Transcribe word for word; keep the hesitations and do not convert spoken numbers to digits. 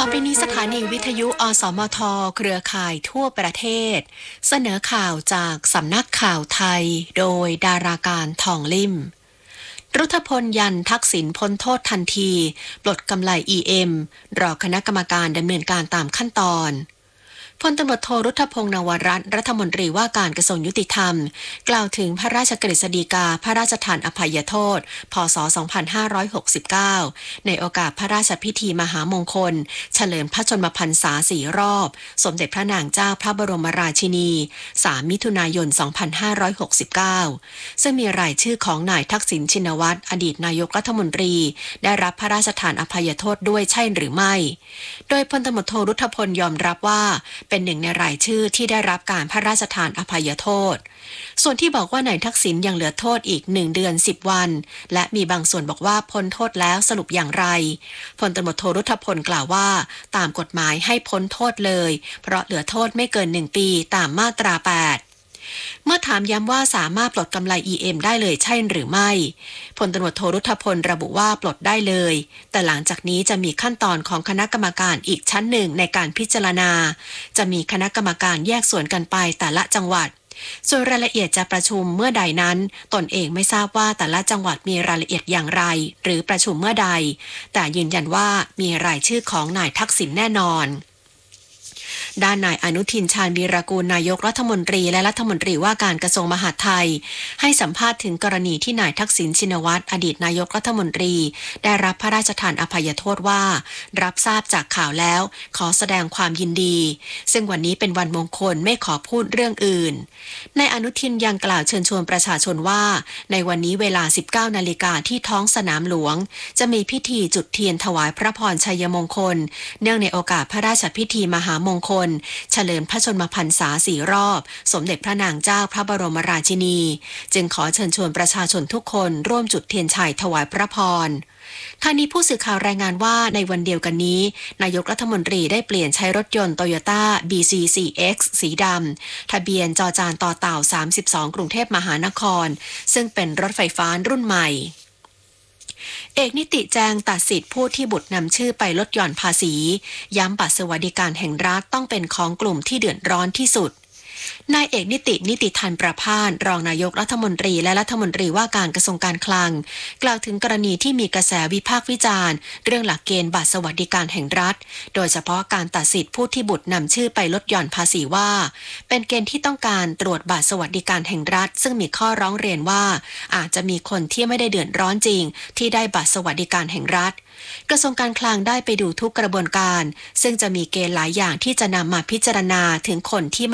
ไปนี้สถานีวิทยุอสมทเครือข่ายทั่วประเทศเสนอข่าวจากสำนักข่าวไทยโดยดาราการทองลิ่มรุทพลยันทักษิณพ้นโทษทันทีปลดกำไล อี เอ็ม รอคณะกรรมการดำเนินการตามขั้นตอนพลตำรวจโทรุทธพงษ์นวรัตน์รัฐมนตรีว่าการกระทรวงยุติธรรมกล่าวถึงพระราชกฤษฎีกาพระราชทานอภัยโทษพ.ศ. สองพันห้าร้อยหกสิบเก้าในโอกาสพระราชพิธีมหามงคลเฉลิมพระชนมพรรษาสี่รอบสมเด็จพระนางเจ้าพระบรมราชินีสามมิถุนายน สองพันห้าร้อยหกสิบเก้าซึ่งมีรายชื่อของนายทักษิณชินวัตรอดีตนายกรัฐมนตรีได้รับพระราชทานอภัยโทษด้วยใช่หรือไม่โดยพลตำรวจโทรุทธพลยอมรับว่าเป็นหนึ่งในรายชื่อที่ได้รับการพระราชทานอภัยโทษส่วนที่บอกว่านายทักษิณยังเหลือโทษอีกหนึ่งเดือนสิบวันและมีบางส่วนบอกว่าพ้นโทษแล้วสรุปอย่างไรพลตำรวจโทรุทธพลกล่าวว่าตามกฎหมายให้พ้นโทษเลยเพราะเหลือโทษไม่เกินหนึ่งปีตามมาตราแปดเมื่อถามย้ำว่าสามารถปลดกำไล อี เอ็ม ได้เลยใช่หรือไม่พลตำรวจโทรุทธพลระบุว่าปลดได้เลยแต่หลังจากนี้จะมีขั้นตอนของคณะกรรมการอีกชั้นหนึ่งในการพิจารณาจะมีคณะกรรมการแยกส่วนกันไปแต่ละจังหวัดส่วนรายละเอียดจะประชุมเมื่อใดนั้นตนเองไม่ทราบว่าแต่ละจังหวัดมีรายละเอียดอย่างไรหรือประชุมเมื่อใดแต่ยืนยันว่ามีรายชื่อของนายทักษิณแน่นอนด้านนายอนุทินชาญวีรกูลนายกรัฐมนตรีและรัฐมนตรีว่าการกระทรวงมหาดไทยให้สัมภาษณ์ถึงกรณีที่นายทักษิณชินวัตรอดีตนายกรัฐมนตรีได้รับพระราชทานอภัยโทษว่ารับทราบจากข่าวแล้วขอแสดงความยินดีซึ่งวันนี้เป็นวันมงคลไม่ขอพูดเรื่องอื่นนายอนุทินยังกล่าวเชิญชวนประชาชนว่าในวันนี้เวลา สิบเก้านาฬิกาที่ท้องสนามหลวงจะมีพิธีจุดเทียนถวายพระพรชัยมงคลเนื่องในโอกาสพระราชพิธีมหามงคลเฉลิมพระชนมพรรษาสี่รอบสมเด็จพระนางเจ้าพระบรมราชินีจึงขอเชิญชวนประชาชนทุกคนร่วมจุดเทียนชัยถวายพระพรทางนี้ผู้สื่อข่าวรายงานว่าในวันเดียวกันนี้นายกรัฐมนตรีได้เปลี่ยนใช้รถยนต์ Toyota บี ซี โฟร์ เอ็กซ์ สีดำทะเบียนจอจานต่อเต่าสามสิบสองกรุงเทพมหานครซึ่งเป็นรถไฟฟ้ารุ่นใหม่เอกนิติแจงตัดสิทธิผู้ที่บุตรนำชื่อไปลดหย่อนภาษีย้ำบัตรสวัสดิการแห่งรัฐต้องเป็นของกลุ่มที่เดือดร้อนที่สุดนายเอกนิตินิติธันประภาสรองนายกรัฐมนตรีและรัฐมนตรีว่าการกระทรวงการคลังกล่าวถึงกรณีที่มีกระแสวิพากษ์วิจารณ์เรื่องหลักเกณฑ์บัตรสวัสดิการแห่งรัฐโดยเฉพาะการตัดสิทธิผู้ที่บุตรนำชื่อไปลดหย่อนภาษีว่าเป็นเกณฑ์ที่ต้องการตรวจบัตรสวัสดิการแห่งรัฐซึ่งมีข้อร้องเรียนว่าอาจจะมีคนที่ไม่ได้เดือดร้อนจริงที่ได้บัตรสวัสดิการแห่งรัฐกระทรวงการคลังได้ไปดูทุกกระบวนการซึ่งจะมีเกณฑ์หลายอย่างที่จะนำมาพิจารณาถึงคนที่